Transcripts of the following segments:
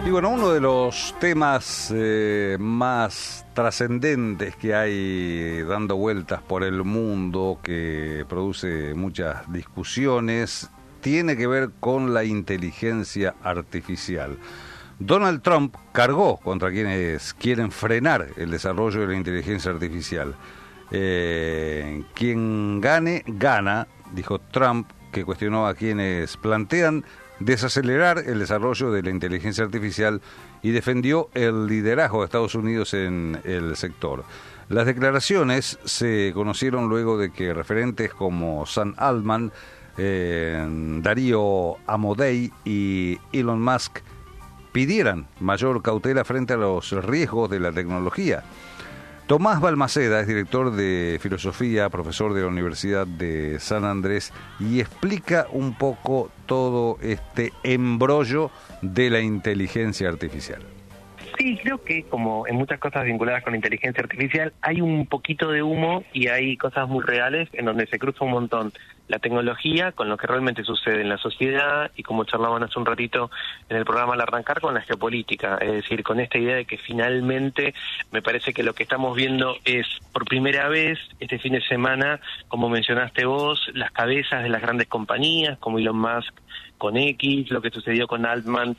Y bueno, uno de los temas más trascendentes que hay dando vueltas por el mundo, que produce muchas discusiones, tiene que ver con la inteligencia artificial. Donald Trump cargó contra quienes quieren frenar el desarrollo de la inteligencia artificial. Quien gane, gana, dijo Trump, que cuestionó a quienes plantean desacelerar el desarrollo de la inteligencia artificial y defendió el liderazgo de Estados Unidos en el sector. Las declaraciones se conocieron luego de que referentes como Sam Altman, Darío Amodei y Elon Musk pidieran mayor cautela frente a los riesgos de la tecnología. Tomás Balmaceda es director de filosofía, profesor de la Universidad de San Andrés, y explica un poco todo este embrollo de la inteligencia artificial. Sí, creo que como en muchas cosas vinculadas con inteligencia artificial hay un poquito de humo y hay cosas muy reales en donde se cruza un montón la tecnología con lo que realmente sucede en la sociedad y, como charlaban hace un ratito en el programa al arrancar, con la geopolítica. Es decir, con esta idea de que finalmente me parece que lo que estamos viendo es por primera vez este fin de semana, como mencionaste vos, las cabezas de las grandes compañías como Elon Musk con X, lo que sucedió con Altman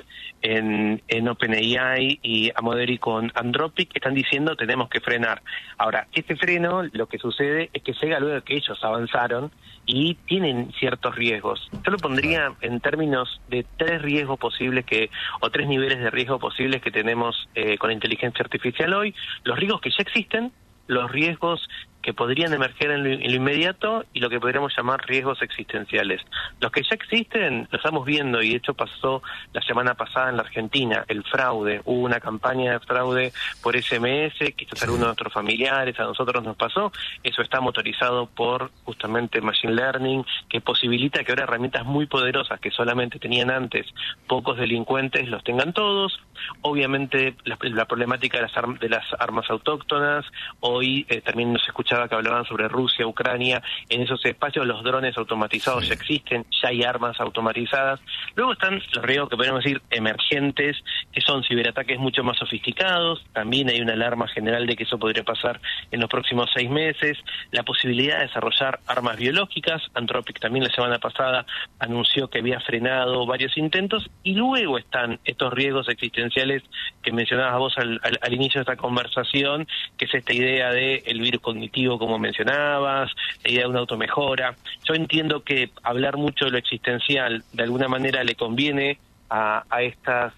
en OpenAI y Amodei con Anthropic, están diciendo tenemos que frenar. Ahora, este freno, lo que sucede es que llega luego de que ellos avanzaron y tienen ciertos riesgos. Yo lo pondría en términos de tres riesgos posibles o tres niveles de riesgo posibles que tenemos con la inteligencia artificial hoy: los riesgos que ya existen, los riesgos que podrían emerger en lo inmediato y lo que podríamos llamar riesgos existenciales. Los que ya existen, lo estamos viendo, y de hecho pasó la semana pasada en la Argentina, el fraude. Hubo una campaña de fraude por SMS, quizás a algunos de nuestros familiares, a nosotros nos pasó. Eso está motorizado por justamente Machine Learning, que posibilita que ahora herramientas muy poderosas que solamente tenían antes pocos delincuentes los tengan todos. Obviamente la problemática de las armas autóctonas. Hoy también nos escuchaba que hablaban sobre Rusia, Ucrania. En esos espacios los drones automatizados ya existen, ya hay armas automatizadas. Luego están los riesgos que podemos decir emergentes, que son ciberataques mucho más sofisticados. También hay una alarma general de que eso podría pasar en los próximos 6 meses. La posibilidad de desarrollar armas biológicas. Anthropic también la semana pasada anunció que había frenado varios intentos. Y luego están estos riesgos existenciales que mencionabas vos al inicio de esta conversación, que es esta idea de el virus cognitivo, como mencionabas, la idea de una automejora. Yo entiendo que hablar mucho de lo existencial de alguna manera le conviene a estas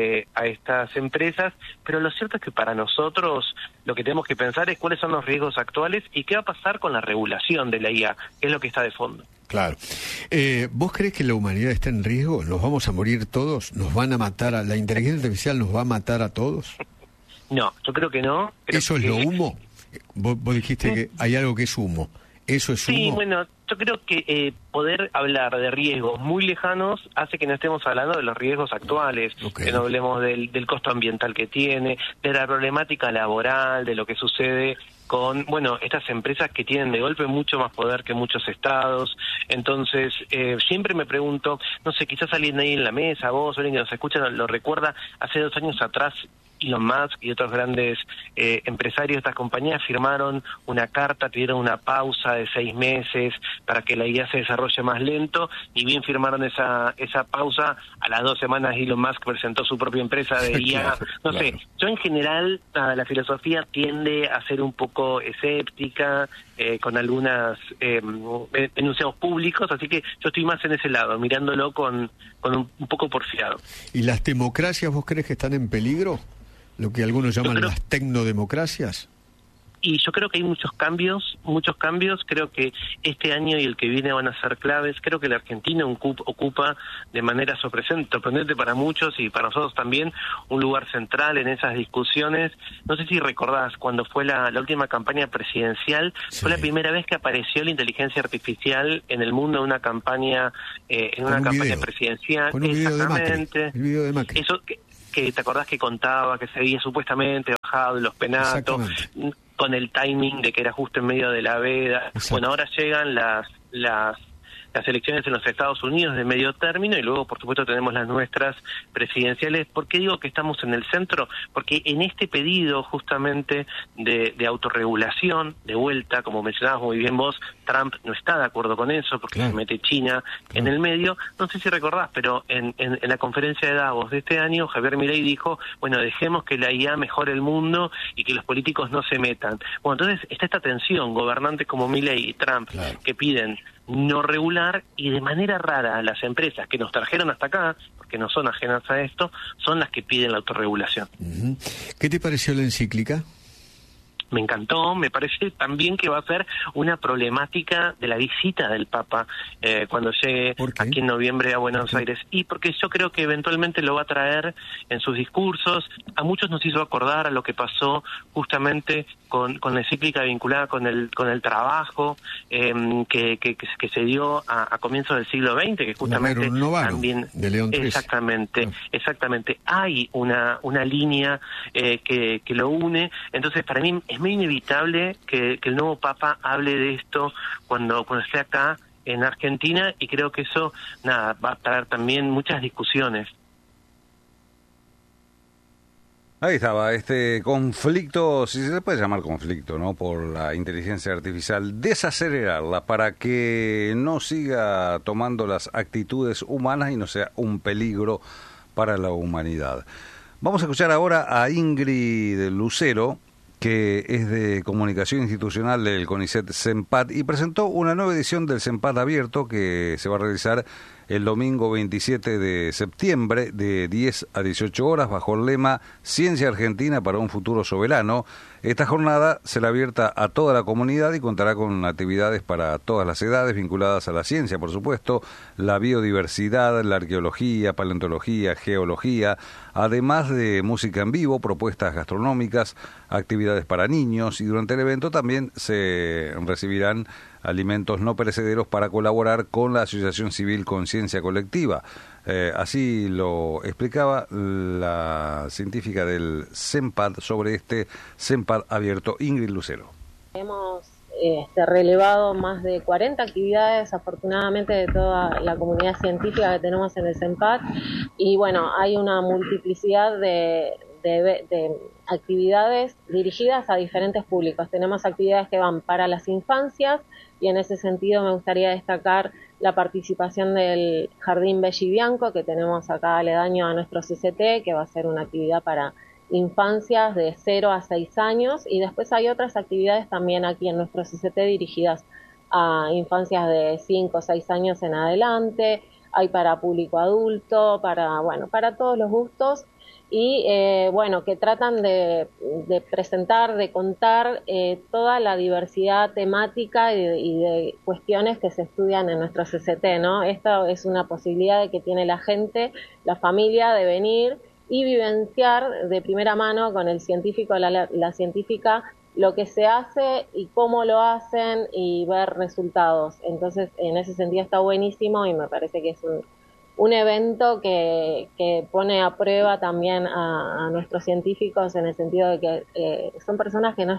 empresas, pero lo cierto es que para nosotros lo que tenemos que pensar es cuáles son los riesgos actuales y qué va a pasar con la regulación de la IA, que es lo que está de fondo. Claro. ¿Vos crees que la humanidad está en riesgo? ¿Nos vamos a morir todos? ¿Nos van a matar? ¿La inteligencia artificial nos va a matar a todos? No, yo creo que no. ¿Eso es lo humo? Vos dijiste que hay algo que es humo. ¿Eso es humo? Sí, bueno, yo creo que poder hablar de riesgos muy lejanos hace que no estemos hablando de los riesgos actuales, que no hablemos del costo ambiental que tiene, de la problemática laboral, de lo que sucede con, estas empresas que tienen de golpe mucho más poder que muchos estados. Entonces, siempre me pregunto, no sé, quizás alguien ahí en la mesa, vos, alguien que nos escucha, lo recuerda, hace 2 años atrás Elon Musk y otros grandes empresarios de estas compañías firmaron una carta, pidieron una pausa de 6 meses para que la IA se desarrolle más lento, y bien firmaron esa pausa, a las 2 semanas Elon Musk presentó su propia empresa de IA. No sé, yo en general la filosofía tiende a ser un poco escéptica con algunas enunciados públicos, así que yo estoy más en ese lado, mirándolo con un poco porfiado. ¿Y las democracias vos crees que están en peligro? Lo que algunos llaman las tecnodemocracias. Y yo creo que hay muchos cambios, creo que este año y el que viene van a ser claves. Creo que la Argentina ocupa de manera sorprendente para muchos y para nosotros también un lugar central en esas discusiones. No sé si recordás, cuando fue la última campaña presidencial, fue la primera vez que apareció la inteligencia artificial en el mundo en una campaña presidencial. Con un Exactamente. El video de Macri. Eso que te acordás que contaba que se había supuestamente bajado los penatos, con el timing de que era justo en medio de la veda. Bueno, ahora llegan las las elecciones en los Estados Unidos de medio término y luego, por supuesto, tenemos las nuestras presidenciales. ¿Por qué digo que estamos en el centro? Porque en este pedido justamente de autorregulación, de vuelta, como mencionabas muy bien vos, Trump no está de acuerdo con eso porque se mete China en el medio. No sé si recordás, pero en la conferencia de Davos de este año, Javier Milei dijo, bueno, dejemos que la IA mejore el mundo y que los políticos no se metan. Bueno, entonces está esta tensión, gobernantes como Milei y Trump, que piden no regular, y de manera rara las empresas que nos trajeron hasta acá, porque no son ajenas a esto, son las que piden la autorregulación. ¿Qué te pareció la encíclica? Me encantó, me parece también que va a ser una problemática de la visita del Papa cuando llegue aquí en noviembre a Buenos Aires. Y porque yo creo que eventualmente lo va a traer en sus discursos. A muchos nos hizo acordar a lo que pasó justamente con la encíclica vinculada con el trabajo que se dio a comienzos del siglo XX, que justamente también de León XIII. Exactamente. Hay una línea que lo une. Entonces, para mí es muy inevitable que el nuevo Papa hable de esto cuando esté acá en Argentina, y creo que eso va a traer también muchas discusiones. Ahí estaba, este conflicto, si se le puede llamar conflicto, ¿no? Por la inteligencia artificial, desacelerarla para que no siga tomando las actitudes humanas y no sea un peligro para la humanidad. Vamos a escuchar ahora a Ingrid Lucero, que es de Comunicación Institucional del CONICET CENPAD, y presentó una nueva edición del CENPAD abierto que se va a realizar el domingo 27 de septiembre de 10 a 18 horas bajo el lema Ciencia Argentina para un futuro soberano. Esta jornada será abierta a toda la comunidad y contará con actividades para todas las edades vinculadas a la ciencia, por supuesto, la biodiversidad, la arqueología, paleontología, geología, además de música en vivo, propuestas gastronómicas, actividades para niños, y durante el evento también se recibirán alimentos no perecederos para colaborar con la Asociación Civil Conciencia Colectiva. Así lo explicaba la científica del CENPAD sobre este CENPAD abierto, Ingrid Lucero. Hemos relevado más de 40 actividades, afortunadamente, de toda la comunidad científica que tenemos en el CENPAD, y bueno, hay una multiplicidad de actividades dirigidas a diferentes públicos. Tenemos actividades que van para las infancias, y en ese sentido me gustaría destacar la participación del Jardín Belli Bianco que tenemos acá aledaño a nuestro CCT, que va a ser una actividad para infancias de 0 a 6 años, y después hay otras actividades también aquí en nuestro CCT dirigidas a infancias de 5 o 6 años en adelante. Hay para público adulto, para todos los gustos, y que tratan de presentar, de contar toda la diversidad temática y de cuestiones que se estudian en nuestro CCT, ¿no? Esta es una posibilidad de que tiene la gente, la familia, de venir y vivenciar de primera mano con el científico o la científica lo que se hace y cómo lo hacen, y ver resultados. Entonces, en ese sentido está buenísimo, y me parece que es un evento que pone a prueba también a nuestros científicos, en el sentido de que son personas que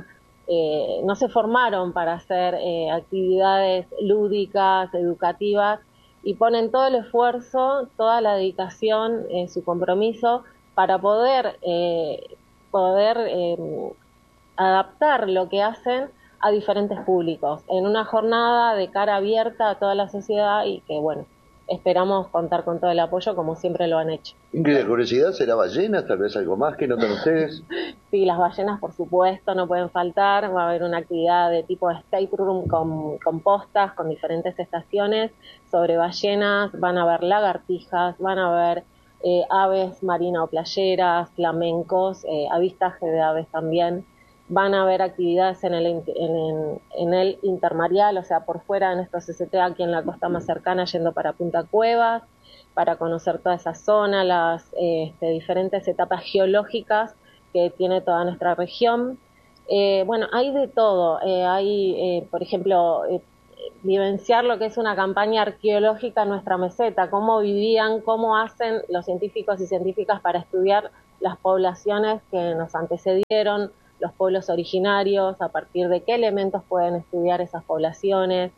no se formaron para hacer actividades lúdicas, educativas, y ponen todo el esfuerzo, toda la dedicación, su compromiso para poder adaptar lo que hacen a diferentes públicos, en una jornada de cara abierta a toda la sociedad, y que esperamos contar con todo el apoyo como siempre lo han hecho. Ingrid, de curiosidad, ¿será ballenas? Tal vez algo más que notan ustedes. Sí, las ballenas por supuesto no pueden faltar. Va a haber una actividad de tipo escape room con postas, con diferentes estaciones sobre ballenas. Van a haber lagartijas, van a haber aves marina o playeras, flamencos, avistaje de aves también. Van a haber actividades en el intermareal, o sea, por fuera de nuestro CCT, aquí en la costa más cercana, yendo para Punta Cuevas, para conocer toda esa zona, las diferentes etapas geológicas que tiene toda nuestra región. Hay de todo. Por ejemplo, vivenciar lo que es una campaña arqueológica en nuestra meseta, cómo vivían, cómo hacen los científicos y científicas para estudiar las poblaciones que nos antecedieron, los pueblos originarios, a partir de qué elementos pueden estudiar esas poblaciones.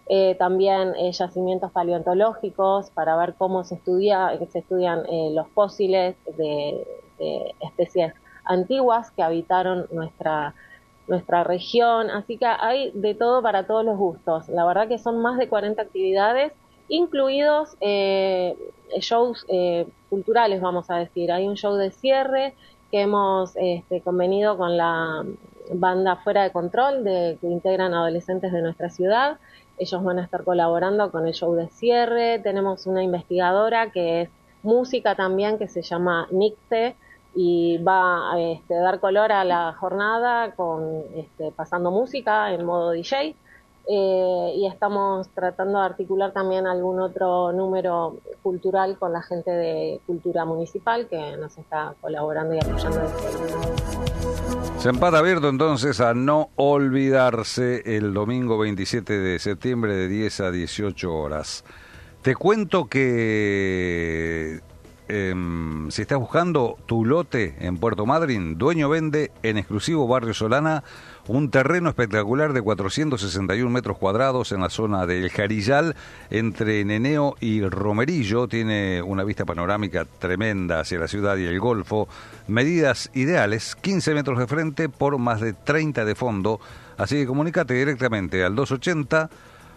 también yacimientos paleontológicos para ver cómo se estudian los fósiles de especies antiguas que habitaron nuestra región, así que hay de todo para todos los gustos. La verdad que son más de 40 actividades, incluidos shows culturales, vamos a decir. Hay un show de cierre que hemos convenido con la banda Fuera de Control, que integran adolescentes de nuestra ciudad. Ellos van a estar colaborando con el show de cierre. Tenemos una investigadora que es música también, que se llama Nicte, y va a dar color a la jornada pasando música en modo DJ. Y estamos tratando de articular también algún otro número cultural con la gente de Cultura Municipal que nos está colaborando y apoyando. Zempat abierto entonces a no olvidarse el domingo 27 de septiembre de 10 a 18 horas. Te cuento que si estás buscando tu lote en Puerto Madryn, Dueño vende en exclusivo Barrio Solana un terreno espectacular de 461 metros cuadrados en la zona del Jarillal, entre Neneo y Romerillo. Tiene una vista panorámica tremenda hacia la ciudad y el Golfo. Medidas ideales, 15 metros de frente por más de 30 de fondo. Así que comunícate directamente al 280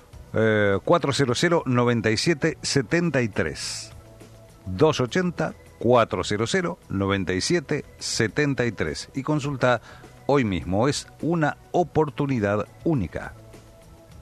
400 9773. 280 400 9773 y consulta hoy mismo. Es una oportunidad única.